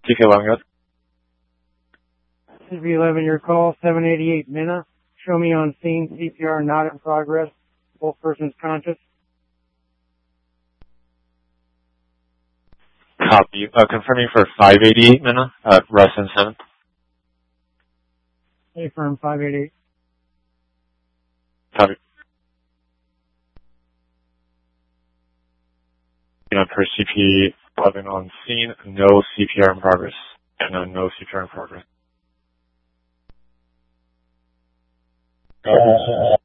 TK11, good. CV11, your call, 788 Minna. Show me on scene, CPR not in progress. Both persons conscious. Copy. Confirming for 588 Minna at Reston 7. Affirm 588. Copy. Per CP11 on scene, no CPR in progress. And no CPR in progress.